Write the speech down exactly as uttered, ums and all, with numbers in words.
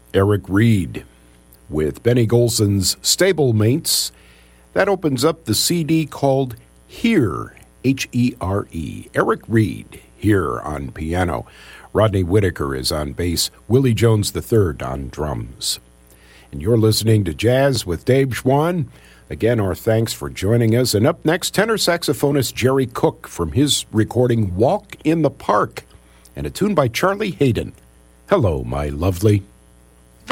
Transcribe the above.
Eric Reed with Benny Golson's Stablemates. That opens up the C D called Here, H E R E. Eric Reed here on piano. Rodney Whitaker is on bass. Willie Jones the third on drums. And you're listening to Jazz with Dave Schwann. Again, our thanks for joining us. And up next, tenor saxophonist Jerry Cook from his recording Walk in the Park, and a tune by Charlie Haydon. Hello, my lovely.